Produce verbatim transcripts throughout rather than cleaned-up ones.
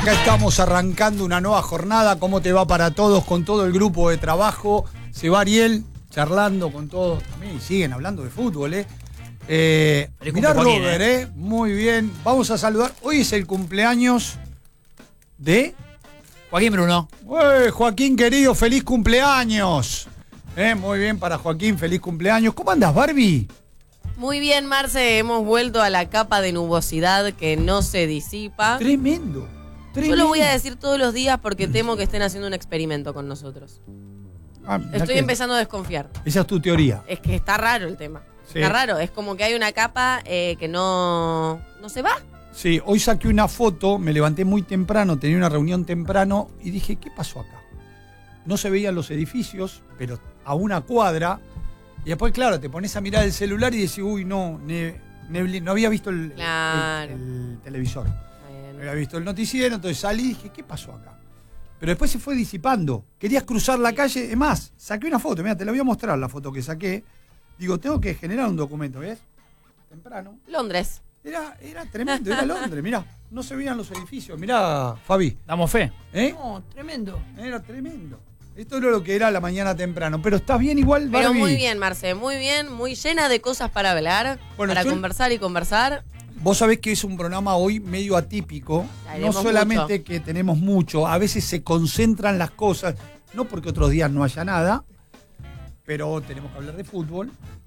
Acá estamos arrancando una nueva jornada. ¿Cómo te va para todos? Con todo el grupo de trabajo. Se va Ariel charlando con todos también. Y siguen hablando de fútbol, ¿eh? eh mirá Robert, ¿eh? ¿eh? Muy bien. Vamos a saludar. Hoy es el cumpleaños de... Joaquín Bruno. Uy, Joaquín, querido, feliz cumpleaños. Eh, muy bien para Joaquín, feliz cumpleaños. ¿Cómo andas, Barbie? Muy bien, Marce, hemos vuelto a la capa de nubosidad que no se disipa. Tremendo, tremendo. Yo lo voy a decir todos los días porque temo que estén haciendo un experimento con nosotros. Ah, Estoy empezando a desconfiar. Esa es tu teoría. Es que está raro el tema. Sí. Está raro, es como que hay una capa eh, que no, no se va. Sí, hoy saqué una foto, me levanté muy temprano, tenía una reunión temprano y dije, ¿qué pasó acá? No se veían los edificios, pero a una cuadra. Y después, claro, te pones a mirar el celular y decís, uy, no, ne, ne, no había visto el, claro. el, el televisor. Bueno. No había visto el noticiero, entonces salí y dije, ¿qué pasó acá? Pero después se fue disipando. Querías cruzar la calle, es más, saqué una foto, mira, te la voy a mostrar la foto que saqué. Digo, tengo que generar un documento, ¿ves? Temprano. Londres. Era, era tremendo, era Londres, mirá, no se veían los edificios. Mirá, Fabi. Damos fe. ¿Eh? No, tremendo. Era tremendo. Esto era lo que era la mañana temprano. Pero estás bien igual, Barbie. Pero muy bien, Marce, muy bien, muy llena de cosas para hablar, bueno, para yo, conversar y conversar. Vos sabés que es un programa hoy medio atípico. No solamente mucho. Que tenemos mucho, a veces se concentran las cosas, no porque otros días no haya nada, pero tenemos que hablar de fútbol.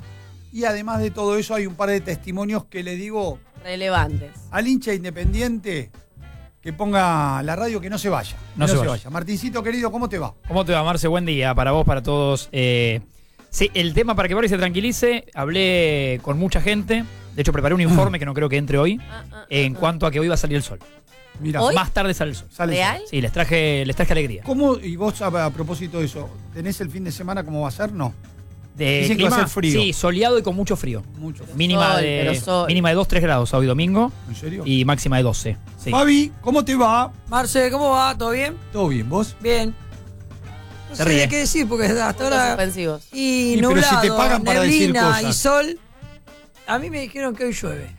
Y además de todo eso hay un par de testimonios que le digo... Relevantes. Al hincha independiente... Que ponga la radio, que no se vaya. No, no se, se vaya. vaya. Martincito, querido, ¿cómo te va? ¿Cómo te va, Marce? Buen día para vos, para todos. Eh, sí, el tema, para que Barbie se tranquilice, hablé con mucha gente. De hecho, preparé un informe que no creo que entre hoy, ah, ah, en ah, cuanto a que hoy va a salir el sol. Mira, ¿Hoy? Más tarde sale el sol. ¿Sale ¿Real? el sol? Sí, les traje, les traje alegría. ¿Cómo, y vos, a, a propósito de eso, tenés el fin de semana cómo va a ser? No. De Dicen clima, que va a ser frío. Sí, soleado y con mucho frío. Mucho frío. Mínima, sol, de, mínima de dos a tres grados hoy domingo. ¿En serio? Y máxima de doce. Sí. Fabi, ¿cómo te va? Marce, ¿cómo va? ¿Todo bien? Todo bien, ¿vos? Bien. No Se sé ríe. qué decir porque hasta ahora... Suspensivos. Y sí, nublado, pero si te pagan para neblina decir cosas. Y sol. A mí me dijeron que hoy llueve.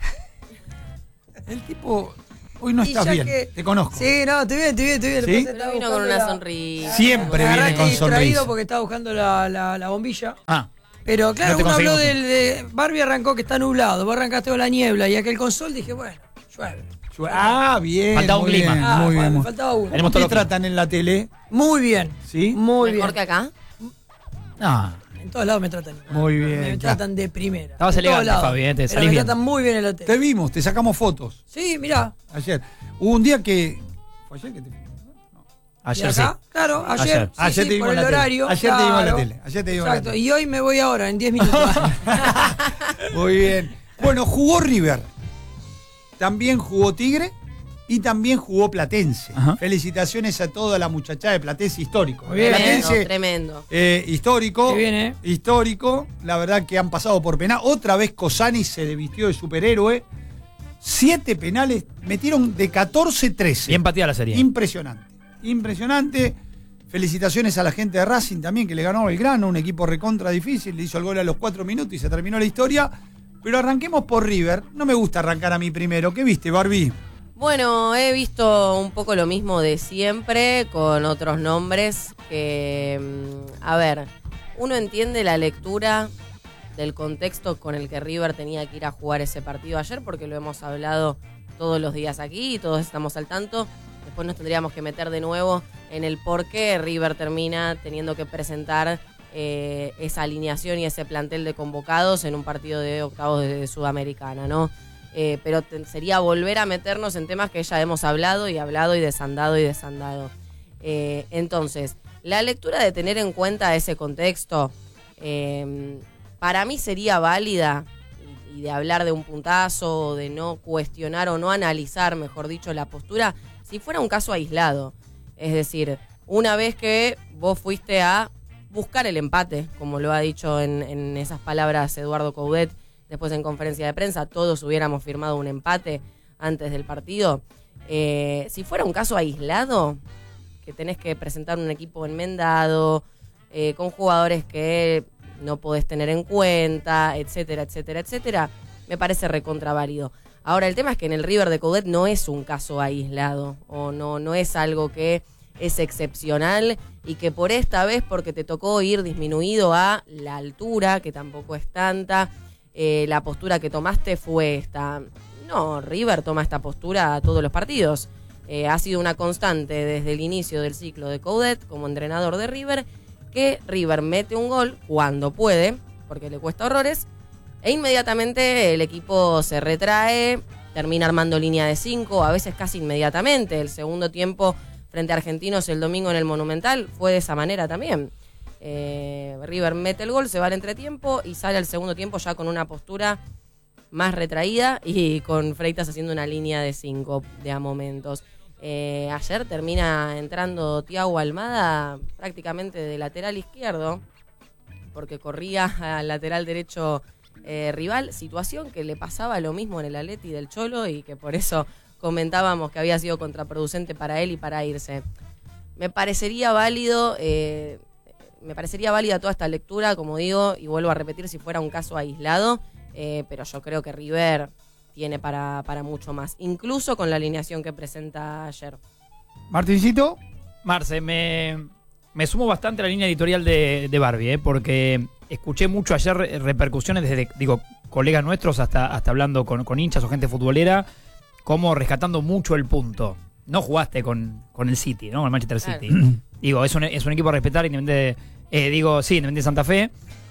El tipo... Hoy no Y estás ya bien, que- te conozco. Sí, no, estoy bien, estoy bien, estoy bien. ¿Sí? Después Pero estaba vino con buscando una la- sonrisa. Siempre Me viene agarraste con distraído sonrisa. porque estaba buscando la, la, la bombilla. Ah, Pero claro, No te uno habló conseguimos del de Barbie, arrancó que está nublado, vos arrancaste con la niebla y aquel con sol, dije, bueno, llueve. Ah, bien. Faltaba muy un clima. bien, Ah, muy bueno, bien. me muy- faltaba uno. Tenemos ¿Cómo te todo lo- tratan en la tele? Muy bien, ¿Sí? muy Mejor bien. que acá. no. En todos lados me tratan igual. Muy bien, Me ya. tratan de primera. Estabas En todos elegante, lados. Fabi, eh, te Pero salís me bien. tratan muy bien en la Te tele. vimos, te sacamos fotos. Sí, mirá. Ayer. Hubo un día que... ¿Fue ayer que te... Ayer ¿Y sí. acá? Claro, ayer. Ayer. Sí, Ayer sí, te vimos por en el la tele. horario. Ayer te vimos en la claro. tele. Ayer te vimos en la Exacto. tele. Y hoy me voy ahora, en diez minutos. Muy bien. Bueno, jugó River. También jugó Tigre y también jugó Platense. Ajá. Felicitaciones a toda la muchachada de Platense histórico. Muy bien. Tremendo, Platense tremendo. eh, histórico. Qué bien, ¿eh? Histórico. La verdad que han pasado por penal. Otra vez Cosani se desvistió de superhéroe. Siete penales. Metieron de catorce a trece. Bien pateada la serie. Impresionante. Impresionante. Felicitaciones a la gente de Racing también, que le ganó a Belgrano, un equipo recontra difícil, le hizo el gol a los cuatro minutos y se terminó la historia. Pero arranquemos por River. No me gusta arrancar a mí primero. ¿Qué viste, Barbie? Bueno, he visto un poco lo mismo de siempre, con otros nombres que, mm, a ver, uno entiende la lectura del contexto con el que River tenía que ir a jugar ese partido ayer, porque lo hemos hablado todos los días aquí y todos estamos al tanto. Después nos tendríamos que meter de nuevo en el por qué River termina teniendo que presentar eh, esa alineación y ese plantel de convocados en un partido de octavos de, de Sudamericana, ¿no? Eh, pero te, sería volver a meternos en temas que ya hemos hablado y hablado y desandado y desandado. Eh, entonces, la lectura de tener en cuenta ese contexto, eh, para mí sería válida, y, y de hablar de un puntazo, o de no cuestionar o no analizar, mejor dicho, la postura, si fuera un caso aislado. Es decir, una vez que vos fuiste a buscar el empate, como lo ha dicho en, en esas palabras Eduardo Coudet, después en conferencia de prensa, todos hubiéramos firmado un empate antes del partido. Eh, si fuera un caso aislado, que tenés que presentar un equipo enmendado, eh, con jugadores que no podés tener en cuenta, etcétera, etcétera, etcétera, me parece recontraválido. Ahora, el tema es que en el River de Coudet no es un caso aislado, o no, no es algo que es excepcional y que por esta vez, porque te tocó ir disminuido a la altura, que tampoco es tanta, eh, la postura que tomaste fue esta. No, River toma esta postura a todos los partidos. Eh, ha sido una constante desde el inicio del ciclo de Coudet como entrenador de River, que River mete un gol cuando puede, porque le cuesta horrores, e inmediatamente el equipo se retrae, termina armando línea de cinco, a veces casi inmediatamente. El segundo tiempo frente a Argentinos el domingo en el Monumental fue de esa manera también. Eh, River mete el gol, se va al entretiempo y sale al segundo tiempo ya con una postura más retraída y con Freitas haciendo una línea de cinco de a momentos. Eh, ayer termina entrando Thiago Almada prácticamente de lateral izquierdo, porque corría al lateral derecho eh, rival, situación que le pasaba lo mismo en el Atleti del Cholo y que por eso comentábamos que había sido contraproducente para él y para irse. Me parecería válido, eh, me parecería válida toda esta lectura, como digo, y vuelvo a repetir, si fuera un caso aislado, eh, pero yo creo que River tiene para, para mucho más, incluso con la alineación que presenta ayer. Martincito. Marce, me, me sumo bastante a la línea editorial de, de Barbie, ¿eh? Porque escuché mucho ayer repercusiones desde, digo, colegas nuestros hasta, hasta hablando con, con hinchas o gente futbolera, como rescatando mucho el punto. No jugaste con, con el City, ¿no? Con el Manchester City. Claro. Digo, es un, es un equipo a respetar, independiente de, eh, digo, sí, independiente de Santa Fe,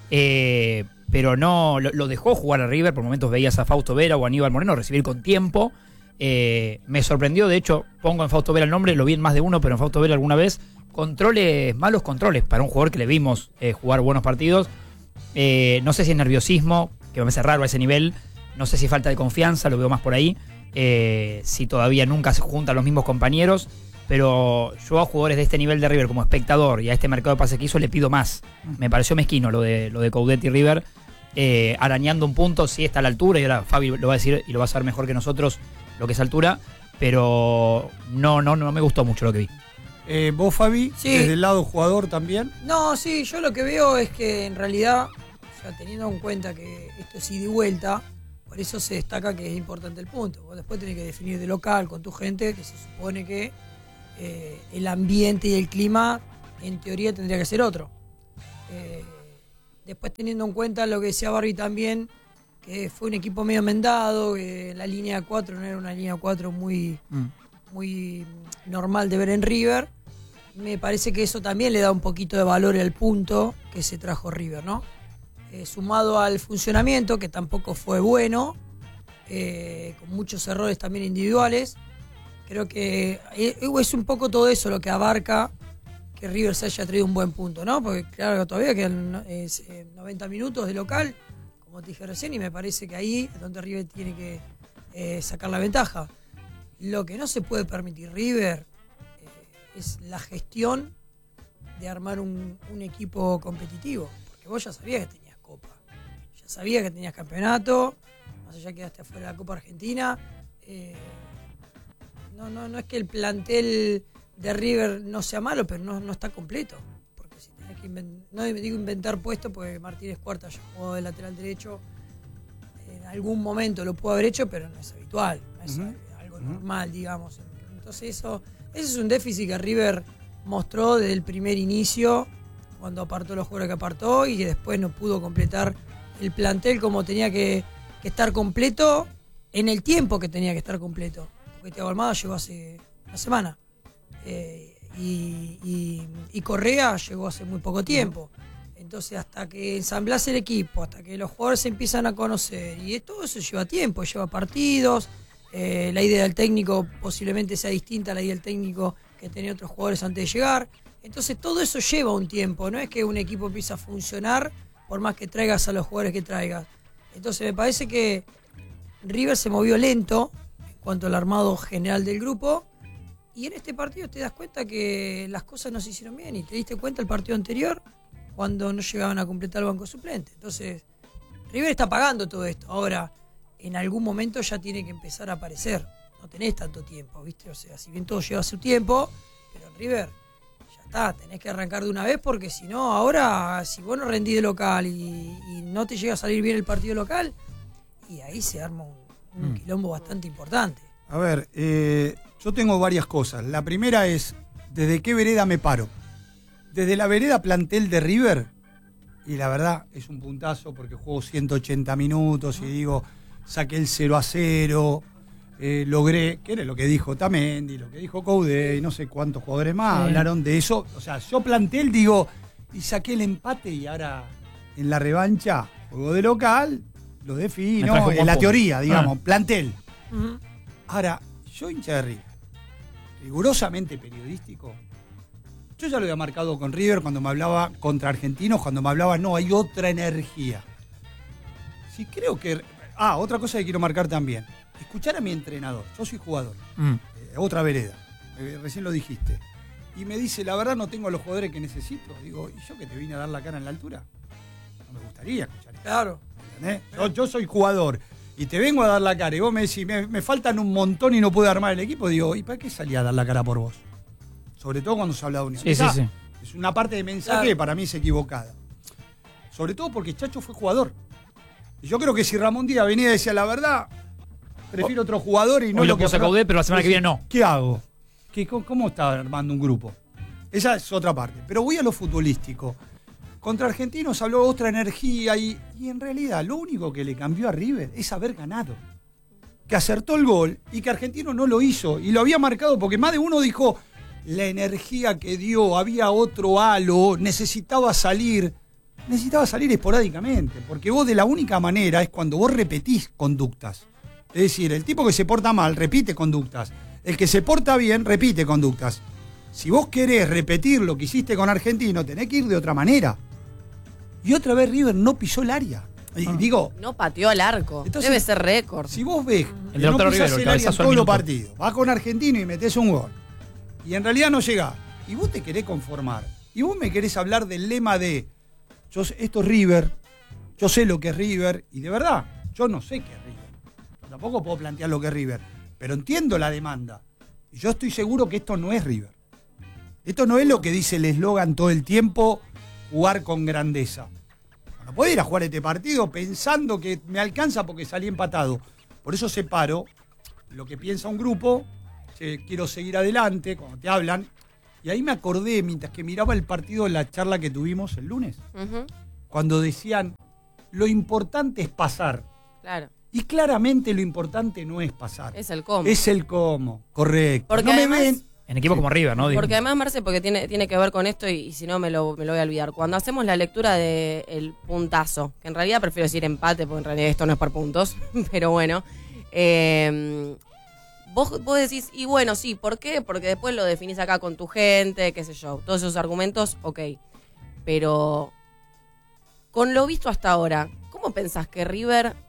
eh, pero no, lo, lo dejó jugar a River. Por momentos veías a Fausto Vera o a Aníbal Moreno recibir con tiempo. Eh, me sorprendió, de hecho, pongo en Fausto Vera el nombre, lo vi en más de uno, pero en Fausto Vera alguna vez, controles, malos controles para un jugador que le vimos eh, jugar buenos partidos. Eh, no sé si es nerviosismo, que me parece raro a ese nivel, no sé si falta de confianza, lo veo más por ahí, eh, si todavía nunca se juntan los mismos compañeros, pero yo a jugadores de este nivel de River como espectador y a este mercado de pases que hizo le pido más. Me pareció mezquino lo de, lo de Coudet y River, eh, arañando un punto, sí está a la altura, y ahora Fabi lo va a decir y lo va a saber mejor que nosotros lo que es altura, pero no, no, no me gustó mucho lo que vi. Eh, ¿Vos, Fabi, sí. desde el lado jugador también? No, sí, yo lo que veo es que en realidad, o sea, teniendo en cuenta que esto es ida y vuelta, por eso se destaca que es importante el punto. Vos después tenés que definir de local con tu gente, que se supone que eh, el ambiente y el clima, en teoría, tendría que ser otro. Eh, después teniendo en cuenta lo que decía Barbie también, que fue un equipo medio mendado, que la línea cuatro no era una línea cuatro muy, mm. muy normal de ver en River. Me parece que eso también le da un poquito de valor al punto que se trajo River, ¿no? Eh, sumado al funcionamiento, que tampoco fue bueno, eh, con muchos errores también individuales. Creo que es un poco todo eso lo que abarca que River se haya traído un buen punto, ¿no? Porque claro que todavía quedan eh, noventa minutos de local, como te dije recién, y me parece que ahí es donde River tiene que eh, sacar la ventaja. Lo que no se puede permitir River eh, es la gestión de armar un, un equipo competitivo, porque vos ya sabías que tenías Copa, ya sabías que tenías campeonato, más allá que quedaste afuera de la Copa Argentina. Eh, no, no, no es que el plantel de River no sea malo, pero no, no está completo. Porque si tenés que inventar, no digo inventar puestos, porque Martínez Cuarta ya jugó de lateral derecho, en algún momento lo pudo haber hecho, pero no es habitual, no es uh-huh. algo normal, digamos. Entonces eso, ese es un déficit que River mostró desde el primer inicio, cuando apartó los jugadores que apartó, y que después no pudo completar el plantel como tenía que, que estar completo en el tiempo que tenía que estar completo. Porque Thiago Almada llegó hace una semana. Eh, y, y, y Correa llegó hace muy poco tiempo. Entonces, hasta que ensamblás el equipo, hasta que los jugadores se empiezan a conocer, y todo eso lleva tiempo, lleva partidos. Eh, la idea del técnico posiblemente sea distinta a la idea del técnico que tenía otros jugadores antes de llegar. Entonces, todo eso lleva un tiempo. No es que un equipo empiece a funcionar por más que traigas a los jugadores que traigas. Entonces, me parece que River se movió lento en cuanto al armado general del grupo. Y en este partido te das cuenta que las cosas no se hicieron bien, y te diste cuenta el partido anterior cuando no llegaban a completar el banco suplente. Entonces, River está pagando todo esto. Ahora, en algún momento ya tiene que empezar a aparecer. No tenés tanto tiempo, ¿viste? O sea, si bien todo lleva su tiempo, pero River, ya está, tenés que arrancar de una vez, porque si no, ahora, si vos no rendís de local y, y no te llega a salir bien el partido local, y ahí se arma un, un Mm. quilombo bastante importante. A ver, eh, yo tengo varias cosas. La primera es, ¿desde qué vereda me paro? Desde la vereda plantel de River, y la verdad es un puntazo porque juego ciento ochenta minutos y digo, saqué el cero a cero, eh, logré, ¿qué era lo que dijo Tamendi, lo que dijo Coudet y no sé cuántos jugadores más, Sí. hablaron de eso. O sea, yo plantel, digo, y saqué el empate y ahora en la revancha, juego de local, lo Me defino, trajo un en buen la punto. teoría, digamos, Ah. plantel. Ujú. Ahora, yo hincha de River, rigurosamente periodístico, yo ya lo había marcado con River cuando me hablaba contra Argentinos, cuando me hablaba, no, hay otra energía. Sí, creo que... Ah, otra cosa que quiero marcar también. Escuchar a mi entrenador, yo soy jugador, Mm. eh, otra vereda, eh, recién lo dijiste, y me dice, la verdad no tengo los jugadores que necesito. Digo, ¿y yo que te vine a dar la cara en la altura? No me gustaría escuchar eso. Claro. ¿Entendés? Yo, yo soy jugador y te vengo a dar la cara y vos me decís, me, me faltan un montón y no puedo armar el equipo. Digo, ¿y para qué salí a dar la cara por vos? Sobre todo cuando se habla de unión. Sí, sí, Esa sí. Es una parte de mensaje Claro. que para mí es equivocada. Sobre todo porque Chacho fue jugador. Y yo creo que si Ramón Díaz venía y decía la verdad, prefiero otro jugador y no Hoy lo lo que puse a Coudet, pero la semana que viene no. ¿Qué hago? ¿Qué, cómo, ¿Cómo está armando un grupo? Esa es otra parte. Pero voy a lo futbolístico. Contra Argentinos habló otra energía y, y en realidad lo único que le cambió a River es haber ganado. Que acertó el gol y que Argentino no lo hizo. Y lo había marcado porque más de uno dijo, la energía que dio, había otro halo, necesitaba salir. Necesitaba salir esporádicamente. Porque vos de la única manera es cuando vos repetís conductas. Es decir, el tipo que se porta mal repite conductas. El que se porta bien repite conductas. Si vos querés repetir lo que hiciste con Argentino, tenés que ir de otra manera. Y otra vez River no pisó el área. Y Ah. digo, No pateó al arco. Entonces, Debe ser récord. si vos ves El que no Lautaro pisás Rivero, el el área en cabezazo al todos los minuto. partidos, vas con Argentino y metés un gol, y en realidad no llegás, y vos te querés conformar, y vos me querés hablar del lema de, yo sé- esto es River, yo sé lo que es River, y de verdad, yo no sé qué es River. Yo tampoco puedo plantear lo que es River, pero entiendo la demanda. Y yo estoy seguro que esto no es River. Esto no es lo que dice el eslogan todo el tiempo, jugar con grandeza. No puedo ir a jugar este partido pensando que me alcanza porque salí empatado. Por eso separo lo que piensa un grupo, que quiero seguir adelante, cuando te hablan. Y ahí me acordé, mientras que miraba el partido, la charla que tuvimos el lunes, Ujú, cuando decían, lo importante es pasar. claro. Y claramente lo importante no es pasar. Es el cómo. Es el cómo, correcto. Porque no me además- ven. En equipos como River, ¿no? Digo. Porque además, Marce, porque tiene, tiene que ver con esto y, y si no me lo, me lo voy a olvidar. Cuando hacemos la lectura del puntazo, que en realidad prefiero decir empate, porque en realidad esto no es por puntos, pero bueno. eh, vos, vos decís, y bueno, sí, ¿por qué? Porque después lo definís acá con tu gente, qué sé yo. Todos esos argumentos, ok. Pero con lo visto hasta ahora, ¿cómo pensás que River